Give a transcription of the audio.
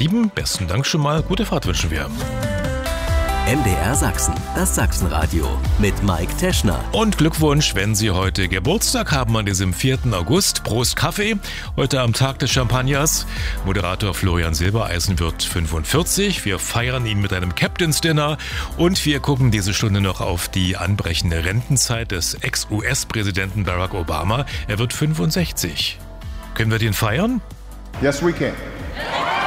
7. Besten Dank schon mal. Gute Fahrt wünschen wir. MDR Sachsen, das Sachsenradio mit Mike Teschner. Und Glückwunsch, wenn Sie heute Geburtstag haben an diesem 4. August. Prost Kaffee, heute am Tag des Champagners. Moderator Florian Silbereisen wird 45. Wir feiern ihn mit einem Captain's Dinner und wir gucken diese Stunde noch auf die anbrechende Rentenzeit des Ex-US-Präsidenten Barack Obama. Er wird 65. Können wir den feiern? Yes, we can.